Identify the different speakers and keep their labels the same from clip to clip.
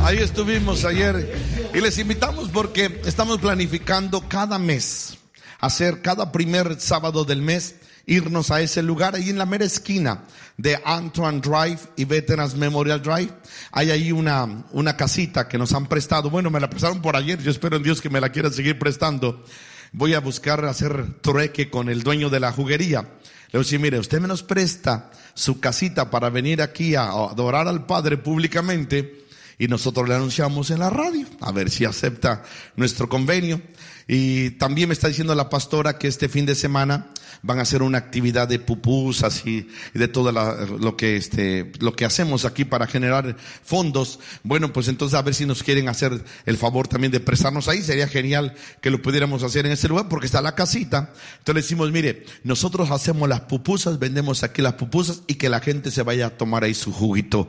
Speaker 1: Ahí estuvimos ayer y les invitamos porque estamos planificando cada mes hacer cada primer sábado del mes, irnos a ese lugar ahí en la mera esquina de Antoine Drive y Veterans Memorial Drive. Hay ahí una casita que nos han prestado. Bueno, me la prestaron por ayer. Yo espero en Dios que me la quieran seguir prestando. Voy a buscar hacer trueque con el dueño de la juguería. Le voy a decir, mire, usted me nos presta su casita para venir aquí a adorar al Padre públicamente y nosotros le anunciamos en la radio, a ver si acepta nuestro convenio. Y también me está diciendo la pastora que este fin de semana van a hacer una actividad de pupusas y de todo lo que hacemos aquí para generar fondos. Bueno, pues entonces a ver si nos quieren hacer el favor también de prestarnos ahí. Sería genial que lo pudiéramos hacer en ese lugar porque está la casita. Entonces le decimos, mire, nosotros hacemos las pupusas, vendemos aquí las pupusas y que la gente se vaya a tomar ahí su juguito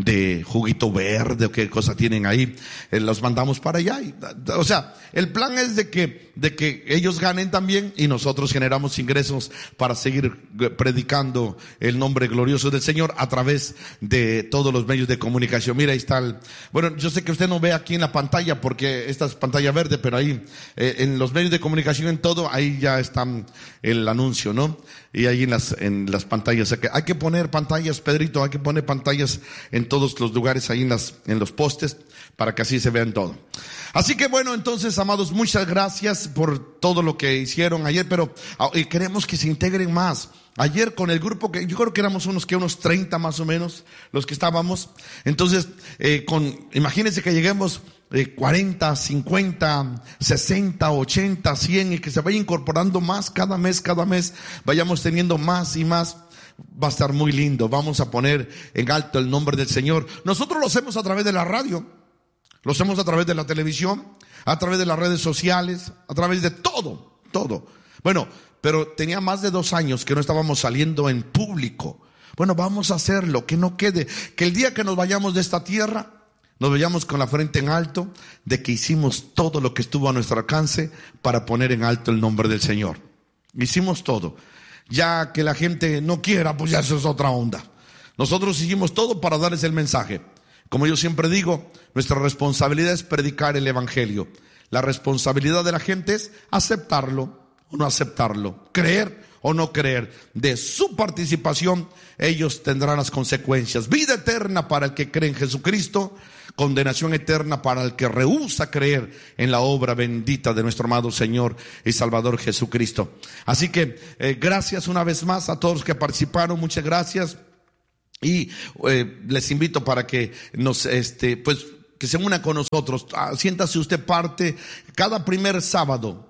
Speaker 1: verde o qué cosa tienen ahí. Los mandamos para allá. O sea, el plan es de que ellos ganen también y nosotros generamos ingresos para seguir predicando el nombre glorioso del Señor a través de todos los medios de comunicación. Mira, ahí está bueno, yo sé que usted no ve aquí en la pantalla porque esta es pantalla verde, pero ahí en los medios de comunicación, en todo, ahí ya está el anuncio, ¿no? Y ahí en las pantallas, hay que poner pantallas, Pedrito, hay que poner pantallas en todos los lugares, ahí en los postes, para que así se vean todo. Así que bueno, entonces, amados, muchas gracias por todo lo que hicieron ayer, pero queremos que se integren más. Ayer con el grupo que yo creo que éramos unos 30 más o menos los que estábamos. Entonces, imagínense que lleguemos 40, 50, 60, 80, 100 y que se vaya incorporando más cada mes, vayamos teniendo más y más. Va a estar muy lindo. Vamos a poner en alto el nombre del Señor.Nosotros lo hacemos a través de la radio, lo hacemos a través de la televisión, a través de las redes sociales, a través de todo. Bueno, pero tenía más de 2 años que no estábamos saliendo en público. Bueno, vamos a hacerlo, que no quede, que el día que nos vayamos de esta tierra, nos vayamos con la frente en alto de que hicimos todo lo que estuvo a nuestro alcance para poner en alto el nombre del Señor. Hicimos todo. Ya que la gente no quiera, pues ya eso es otra onda. Nosotros hicimos todo para darles el mensaje. Como yo siempre digo, nuestra responsabilidad es predicar el evangelio. La responsabilidad de la gente es aceptarlo o no aceptarlo, creer o no creer. De su participación, ellos tendrán las consecuencias. Vida eterna para el que cree en Jesucristo, condenación eterna para el que rehúsa creer en la obra bendita de nuestro amado Señor y Salvador Jesucristo. Así que gracias una vez más a todos los que participaron, muchas gracias. Y les invito para que que se unan con nosotros. Siéntase usted parte. Cada primer sábado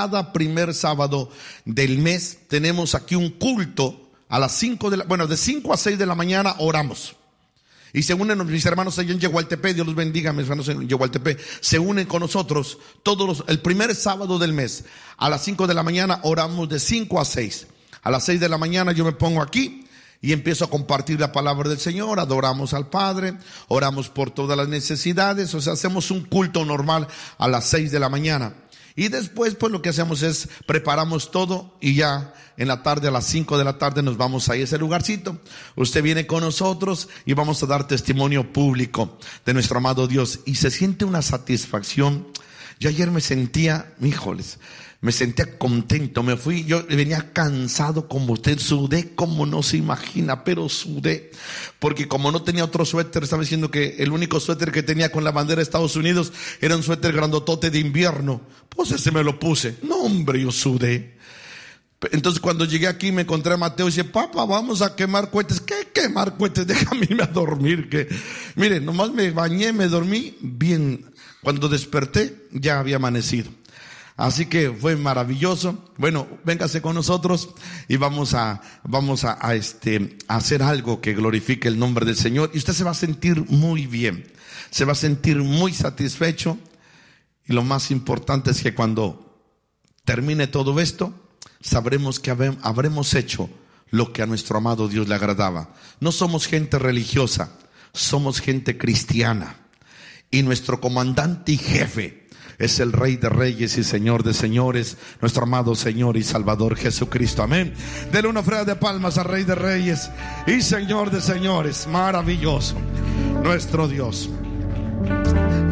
Speaker 1: del mes tenemos aquí un culto a las 5 de 5 a 6 de la mañana oramos. Y se unen mis hermanos allá en Yehualtepec, Dios los bendiga, mis hermanos en Yehualtepec, se unen con nosotros el primer sábado del mes. A las 5 de la mañana oramos de 5 a 6. A las 6 de la mañana yo me pongo aquí y empiezo a compartir la palabra del Señor, adoramos al Padre, oramos por todas las necesidades, o sea, hacemos un culto normal a las 6 de la mañana. Y después, pues lo que hacemos es preparamos todo y ya en la tarde, a las 5 de la tarde, nos vamos a ese lugarcito. Usted viene con nosotros y vamos a dar testimonio público de nuestro amado Dios. Y se siente una satisfacción. Yo ayer me sentía contento, me fui, yo venía cansado como usted, sudé como no se imagina, pero sudé, porque como no tenía otro suéter, estaba diciendo que el único suéter que tenía con la bandera de Estados Unidos era un suéter grandotote de invierno, pues ese me lo puse, no hombre, yo sudé. Entonces cuando llegué aquí me encontré a Mateo y dice, papá, vamos a quemar cohetes. ¿Qué quemar cohetes? Déjame irme a dormir, que mire, nomás me bañé, me dormí bien, cuando desperté ya había amanecido. Así que fue maravilloso. Bueno, véngase con nosotros y vamos a hacer algo que glorifique el nombre del Señor. Y usted se va a sentir muy bien, se va a sentir muy satisfecho. Y lo más importante es que cuando termine todo esto, sabremos que habremos hecho lo que a nuestro amado Dios le agradaba. No somos gente religiosa, somos gente cristiana. Y nuestro comandante y jefe es el Rey de Reyes y Señor de Señores, nuestro amado Señor y Salvador Jesucristo. Amén. Denle una ofrenda de palmas al Rey de Reyes y Señor de Señores. Maravilloso nuestro Dios.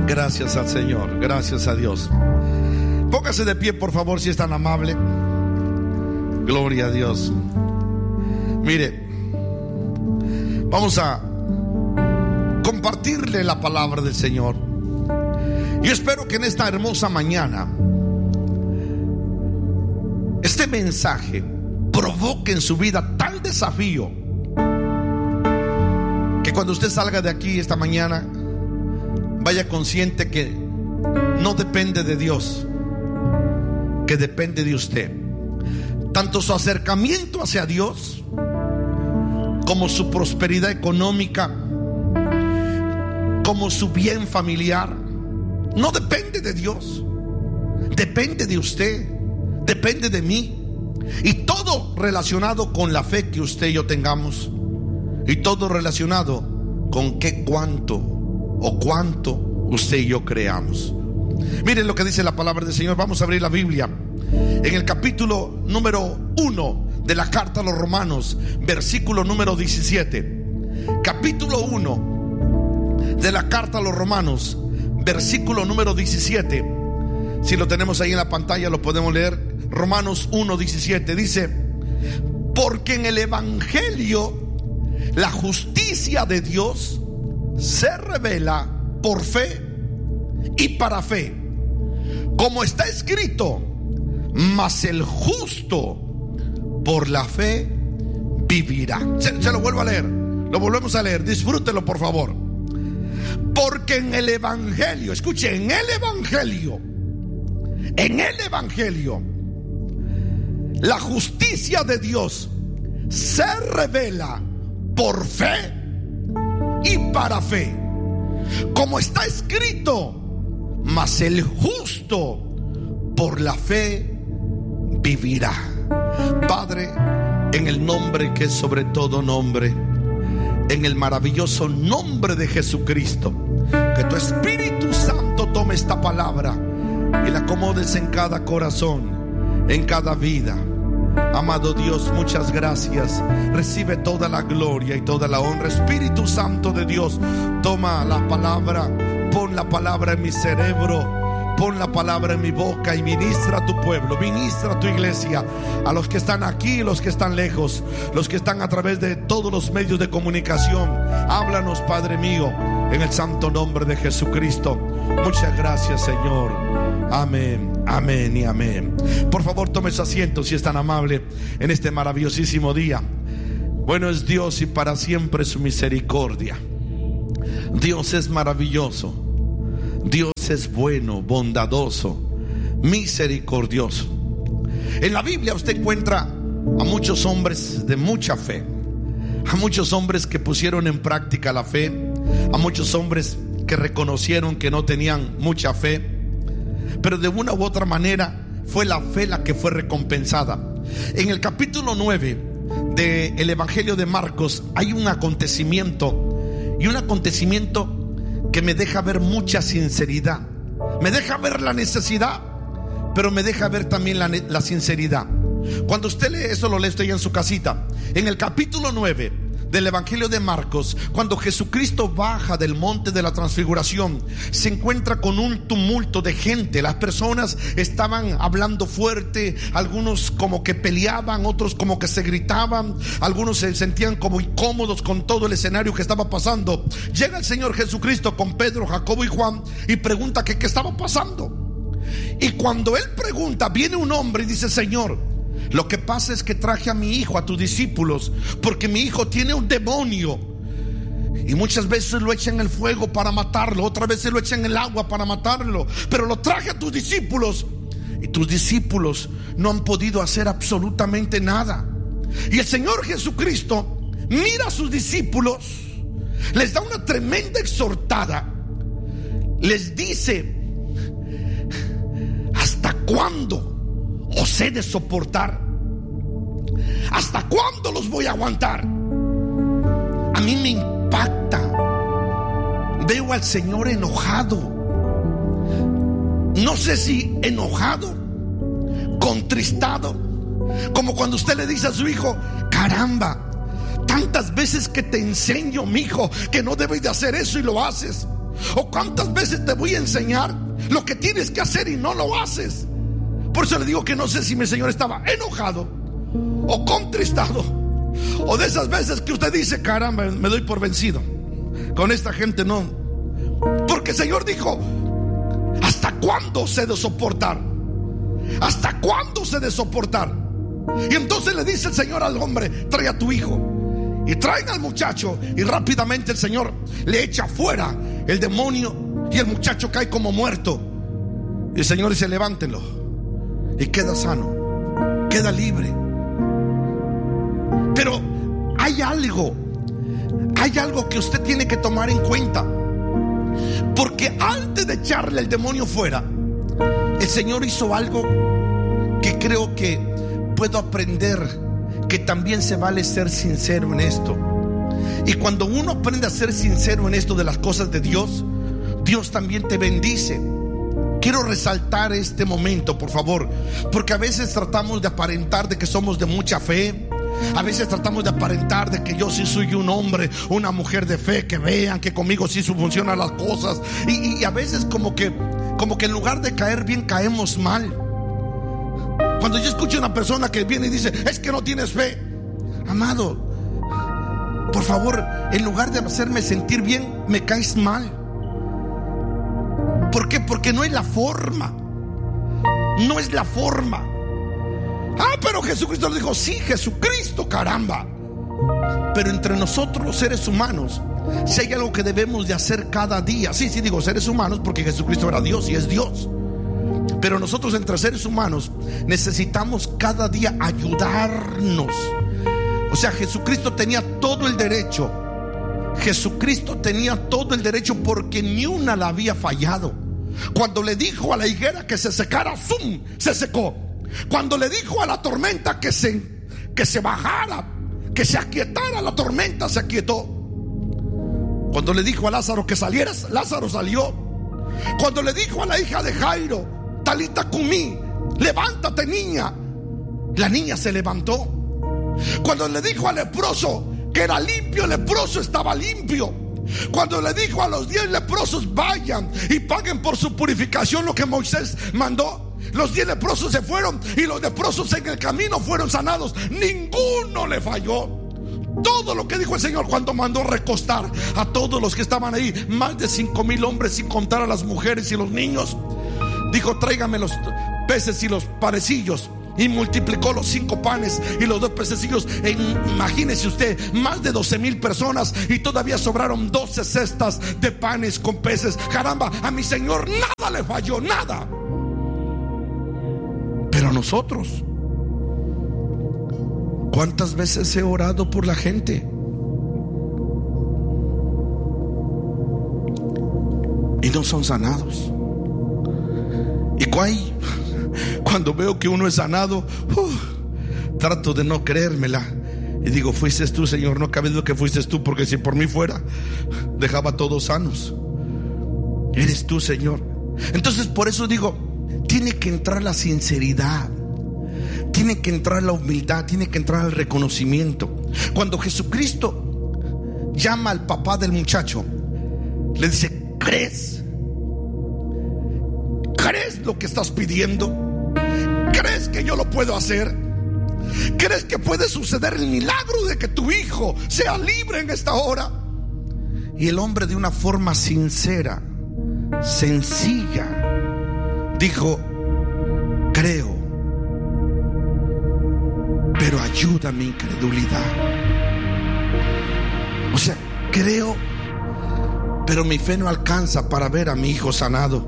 Speaker 1: Gracias al Señor, gracias a Dios. Póngase de pie, por favor, si es tan amable. Gloria a Dios. Mire, vamos a compartirle la palabra del Señor. Yo espero que en esta hermosa mañana este mensaje provoque en su vida tal desafío que cuando usted salga de aquí esta mañana vaya consciente que no depende de Dios, que depende de usted. Tanto su acercamiento hacia Dios como su prosperidad económica, como su bien familiar, no depende de Dios, depende de usted, depende de mí. Y todo relacionado con la fe que usted y yo tengamos, y todo relacionado con qué, cuánto o cuánto usted y yo creamos. Miren lo que dice la palabra del Señor. Vamos a abrir la Biblia en el capítulo número 1 de la carta a los Romanos, versículo número 17. Capítulo 1 de la carta a los Romanos, versículo número 17. Si lo tenemos ahí en la pantalla lo podemos leer. Romanos 1:17 dice: porque en el Evangelio la justicia de Dios se revela por fe y para fe, como está escrito: mas el justo por la fe vivirá. Se lo vuelvo a leer, lo volvemos a leer, disfrútelo por favor. Porque en el Evangelio, escuche, en el Evangelio la justicia de Dios se revela por fe y para fe, como está escrito: mas el justo por la fe vivirá. Padre, en el nombre que es sobre todo nombre, en el maravilloso nombre de Jesucristo, que tu Espíritu Santo tome esta palabra y la acomodes en cada corazón, en cada vida. Amado Dios, muchas gracias. Recibe toda la gloria y toda la honra. Espíritu Santo de Dios, toma la palabra, pon la palabra en mi cerebro, pon la palabra en mi boca y ministra a tu pueblo, ministra a tu iglesia, a los que están aquí, los que están lejos, los que están a través de todos los medios de comunicación. Háblanos, Padre mío, en el santo nombre de Jesucristo. Muchas gracias, Señor. Amén, amén y amén. Por favor, tome su asiento si es tan amable en este maravillosísimo día. Bueno es Dios y para siempre su misericordia. Dios es maravilloso. Dios es bueno, bondadoso, misericordioso. En la Biblia usted encuentra a muchos hombres de mucha fe, a muchos hombres que pusieron en práctica la fe, a muchos hombres que reconocieron que no tenían mucha fe, pero de una u otra manera fue la fe la que fue recompensada. En el capítulo 9 del Evangelio de Marcos hay un acontecimiento, y un acontecimiento que me deja ver mucha sinceridad. Me deja ver la necesidad, pero me deja ver también la sinceridad. Cuando usted lee eso, lo lee usted ya en su casita. En el capítulo 9 del Evangelio de Marcos, cuando Jesucristo baja del monte de la transfiguración, se encuentra con un tumulto de gente. Las personas estaban hablando fuerte, algunos como que peleaban, otros como que se gritaban, algunos se sentían como incómodos con todo el escenario que estaba pasando. Llega el Señor Jesucristo con Pedro, Jacobo y Juan y pregunta que qué estaba pasando. Y cuando él pregunta, viene un hombre y dice: Señor, lo que pasa es que traje a mi hijo, a tus discípulos, porque mi hijo tiene un demonio, y muchas veces lo echan en el fuego para matarlo, otras veces lo echan en el agua para matarlo, pero lo traje a tus discípulos y tus discípulos no han podido hacer absolutamente nada. Y el Señor Jesucristo mira a sus discípulos, les da una tremenda exhortada, les dice: ¿hasta cuándo os he de soportar? ¿Hasta cuándo los voy a aguantar? A mí me impacta. Veo al Señor enojado. No sé si enojado, contristado, como cuando usted le dice a su hijo: caramba, tantas veces que te enseño, mi hijo, que no debes de hacer eso y lo haces. ¿O cuántas veces te voy a enseñar lo que tienes que hacer y no lo haces? Por eso le digo que no sé si mi Señor estaba enojado o contristado, o de esas veces que usted dice: caramba, me doy por vencido, con esta gente no. Porque el Señor dijo: ¿hasta cuándo se de soportar? ¿Hasta cuándo se de soportar? Y entonces le dice el Señor al hombre: trae a tu hijo. Y traen al muchacho, y rápidamente el Señor le echa fuera el demonio, y el muchacho cae como muerto. Y el Señor dice: levántenlo. Y queda sano, queda libre. Pero hay algo que usted tiene que tomar en cuenta. Porque antes de echarle el demonio fuera, el Señor hizo algo que creo que puedo aprender, que también se vale ser sincero en esto. Y cuando uno aprende a ser sincero en esto de las cosas de Dios, Dios también te bendice. Quiero resaltar este momento, por favor, porque a veces tratamos de aparentar de que somos de mucha fe. A veces tratamos de aparentar de que yo sí soy un hombre, una mujer de fe, que vean que conmigo sí funcionan las cosas. Y a veces como que en lugar de caer bien, caemos mal. Cuando yo escucho a una persona que viene y dice: es que no tienes fe. Amado, por favor, en lugar de hacerme sentir bien, me caes mal. ¿Por qué? Porque no es la forma. No es la forma. Pero Jesucristo le dijo: sí, Jesucristo, caramba. Pero entre nosotros los seres humanos, si hay algo que debemos de hacer cada día. Sí, digo seres humanos porque Jesucristo era Dios y es Dios. Pero nosotros entre seres humanos necesitamos cada día ayudarnos. O sea, Jesucristo tenía todo el derecho. Jesucristo tenía todo el derecho, porque ni una la había fallado. Cuando le dijo a la higuera que se secara, ¡zum!, se secó. Cuando le dijo a la tormenta que se bajara, que se aquietara la tormenta, se aquietó. Cuando le dijo a Lázaro que salieras, Lázaro salió. Cuando le dijo a la hija de Jairo: Talita cumí, levántate niña, la niña se levantó. Cuando le dijo al leproso que era limpio, el leproso estaba limpio. Cuando le dijo a los 10 leprosos: vayan y paguen por su purificación lo que Moisés mandó, los 10 leprosos se fueron, y los leprosos en el camino fueron sanados. Ninguno le falló. Todo lo que dijo el Señor cuando mandó recostar a todos los que estaban ahí, más de 5,000 hombres, sin contar a las mujeres y los niños. Dijo: tráigame los peces y los panecillos. Y multiplicó los 5 panes y los 2 pececillos. Imagínese usted, más de 12,000 personas, y todavía sobraron 12 cestas de panes con peces. Caramba, a mi Señor nada le falló, nada. Pero a nosotros, ¿cuántas veces he orado por la gente y no son sanados? Y cuando veo que uno es sanado, trato de no creérmela. Y digo: fuiste tú, Señor, no cabe duda que fuiste tú, porque si por mí fuera, dejaba a todos sanos. Eres tú, Señor. Entonces, por eso digo, tiene que entrar la sinceridad, tiene que entrar la humildad, tiene que entrar el reconocimiento. Cuando Jesucristo llama al papá del muchacho, le dice: ¿crees lo que estás pidiendo? ¿Crees que yo lo puedo hacer? ¿Crees que puede suceder el milagro de que tu hijo sea libre en esta hora? Y el hombre, de una forma sincera, sencilla, dijo: creo, pero ayuda mi incredulidad. O sea, creo, pero mi fe no alcanza para ver a mi hijo sanado.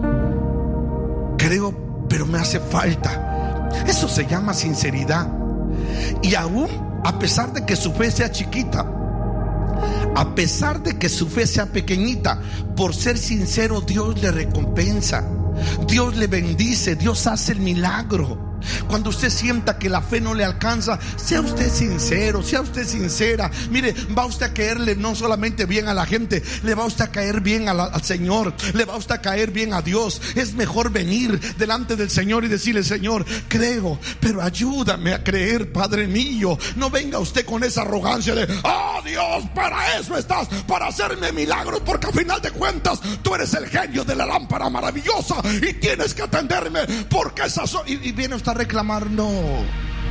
Speaker 1: Creo, pero me hace falta. Eso se llama sinceridad. Y aún a pesar de que su fe sea chiquita, a pesar de que su fe sea pequeñita, por ser sincero, Dios le recompensa, Dios le bendice, Dios hace el milagro. Cuando usted sienta que la fe no le alcanza, sea usted sincero, sea usted sincera. Mire, va usted a caerle no solamente bien a la gente, le va usted a caer bien al Señor, le va usted a caer bien a Dios. Es mejor venir delante del Señor y decirle: Señor, creo, pero ayúdame a creer, Padre mío. No venga usted con esa arrogancia de: oh Dios, para eso estás, para hacerme milagros, porque al final de cuentas tú eres el genio de la lámpara maravillosa y tienes que atenderme, porque esas son... y viene usted a reclamar. No,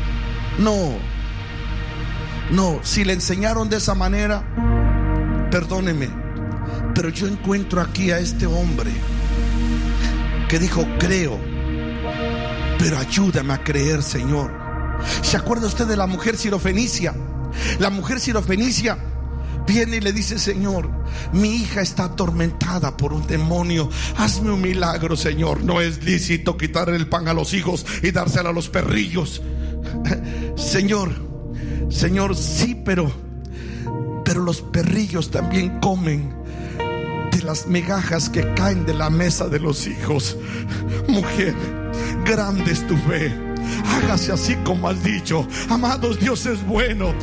Speaker 1: si le enseñaron de esa manera, perdóneme, pero yo encuentro aquí a este hombre que dijo: creo, pero ayúdame a creer, Señor. ¿Se acuerda usted de la mujer sirofenicia? La mujer sirofenicia viene y le dice: Señor, mi hija está atormentada por un demonio, hazme un milagro, Señor. No es lícito quitar el pan a los hijos y dárselo a los perrillos. Señor, sí, pero los perrillos también comen de las migajas que caen de la mesa de los hijos. Mujer, grande es tu fe, hágase así como has dicho. Amados, Dios es bueno.